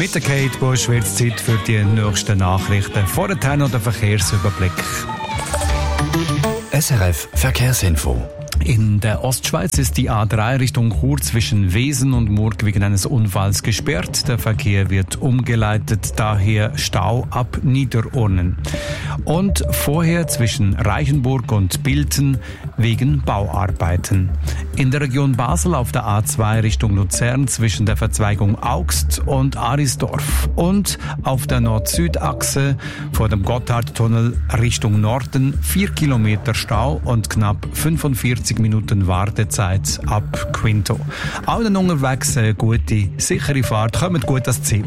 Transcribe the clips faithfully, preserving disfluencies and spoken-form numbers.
Mit der Kate Busch wird es Zeit für die nächsten Nachrichten. Vorher noch der Verkehrsüberblick. S R F Verkehrsinfo. In der Ostschweiz ist die A drei Richtung Chur zwischen Wesen und Murg wegen eines Unfalls gesperrt. Der Verkehr wird umgeleitet, daher Stau ab Niederurnen. Und vorher zwischen Reichenburg und Bilten wegen Bauarbeiten. In der Region Basel auf der A zwei Richtung Luzern zwischen der Verzweigung Augst und Arisdorf. Und auf der Nord-Süd-Achse vor dem Gotthardtunnel Richtung Norden vier Kilometer Stau und knapp fünfundvierzig Minuten Wartezeit ab Quinto. Allen unterwegs eine gute, sichere Fahrt, kommt gut ans Ziel.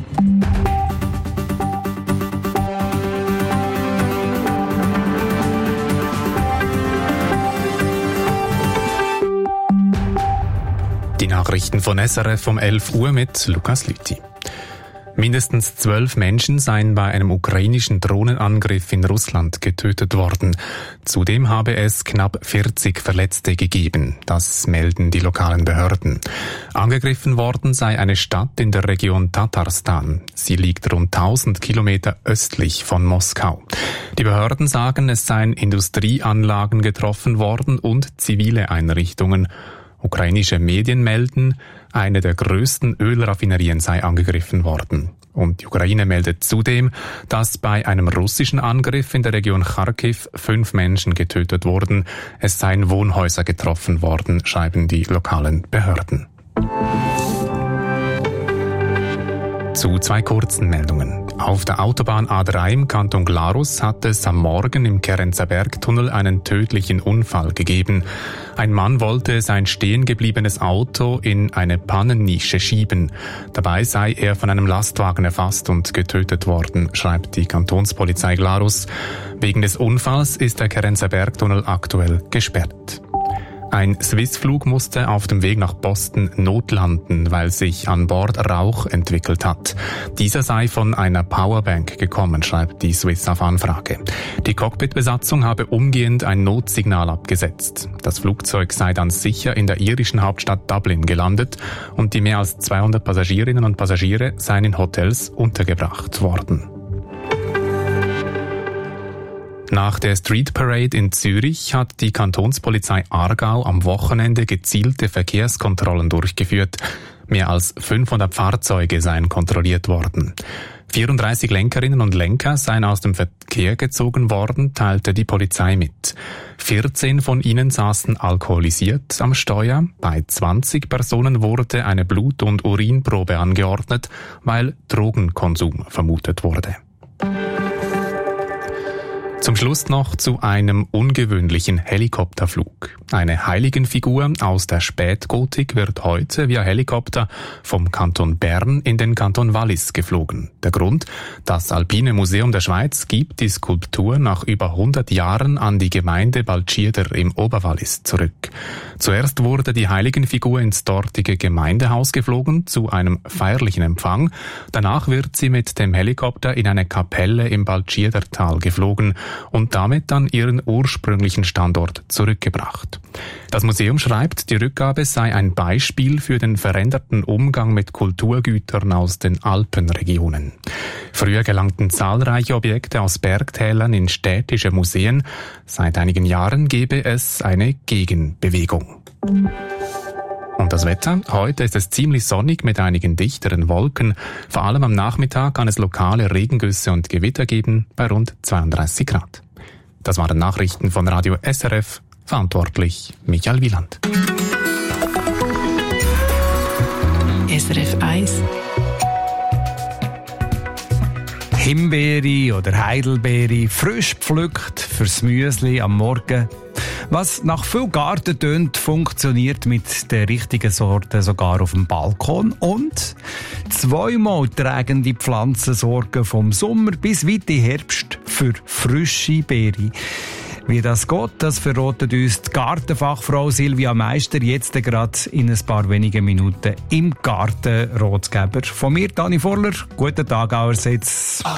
Die Nachrichten von S R F um elf Uhr mit Lukas Lüthi. Mindestens zwölf Menschen seien bei einem ukrainischen Drohnenangriff in Russland getötet worden. Zudem habe es knapp vierzig Verletzte gegeben. Das melden die lokalen Behörden. Angegriffen worden sei eine Stadt in der Region Tatarstan. Sie liegt rund tausend Kilometer östlich von Moskau. Die Behörden sagen, es seien Industrieanlagen getroffen worden und zivile Einrichtungen. Ukrainische Medien melden, eine der größten Ölraffinerien sei angegriffen worden. Und die Ukraine meldet zudem, dass bei einem russischen Angriff in der Region Charkiw fünf Menschen getötet wurden. Es seien Wohnhäuser getroffen worden, schreiben die lokalen Behörden. Zu zwei kurzen Meldungen. Auf der Autobahn A drei im Kanton Glarus hat es am Morgen im Kerenzer Bergtunnel einen tödlichen Unfall gegeben. Ein Mann wollte sein stehen gebliebenes Auto in eine Pannennische schieben. Dabei sei er von einem Lastwagen erfasst und getötet worden, schreibt die Kantonspolizei Glarus. Wegen des Unfalls ist der Kerenzer Bergtunnel aktuell gesperrt. Ein Swissflug musste auf dem Weg nach Boston notlanden, weil sich an Bord Rauch entwickelt hat. Dieser sei von einer Powerbank gekommen, schreibt die Swiss auf Anfrage. Die Cockpitbesatzung habe umgehend ein Notsignal abgesetzt. Das Flugzeug sei dann sicher in der irischen Hauptstadt Dublin gelandet und die mehr als zweihundert Passagierinnen und Passagiere seien in Hotels untergebracht worden. Nach der Street Parade in Zürich hat die Kantonspolizei Aargau am Wochenende gezielte Verkehrskontrollen durchgeführt. Mehr als fünfhundert Fahrzeuge seien kontrolliert worden. vierunddreißig Lenkerinnen und Lenker seien aus dem Verkehr gezogen worden, teilte die Polizei mit. vierzehn von ihnen saßen alkoholisiert am Steuer. Bei zwanzig Personen wurde eine Blut- und Urinprobe angeordnet, weil Drogenkonsum vermutet wurde. Zum Schluss noch zu einem ungewöhnlichen Helikopterflug. Eine Heiligenfigur aus der Spätgotik wird heute via Helikopter vom Kanton Bern in den Kanton Wallis geflogen. Der Grund? Das Alpine Museum der Schweiz gibt die Skulptur nach über hundert Jahren an die Gemeinde Baltschirder im Oberwallis zurück. Zuerst wurde die Heiligenfigur ins dortige Gemeindehaus geflogen zu einem feierlichen Empfang. Danach wird sie mit dem Helikopter in eine Kapelle im Baltschirdertal geflogen und damit an ihren ursprünglichen Standort zurückgebracht. Das Museum schreibt, die Rückgabe sei ein Beispiel für den veränderten Umgang mit Kulturgütern aus den Alpenregionen. Früher gelangten zahlreiche Objekte aus Bergtälern in städtische Museen. Seit einigen Jahren gebe es eine Gegenbewegung. Und das Wetter? Heute ist es ziemlich sonnig mit einigen dichteren Wolken. Vor allem am Nachmittag kann es lokale Regengüsse und Gewitter geben bei rund zweiunddreißig Grad. Das waren Nachrichten von Radio S R F. Verantwortlich Michael Wieland. S R F eins. Himbeere oder Heidelbeere, frisch gepflückt fürs Müsli am Morgen. Was nach viel Garten tönt, funktioniert mit der richtigen Sorte sogar auf dem Balkon. Und zweimal tragen die Pflanzensorgen vom Sommer bis weit in Herbst für frische Beere. Wie das geht, das verratet uns die Gartenfachfrau Silvia Meister jetzt gerade in ein paar wenigen Minuten im Gartenratgeber. Von mir, Dani Vorler, guten Tag allerseits.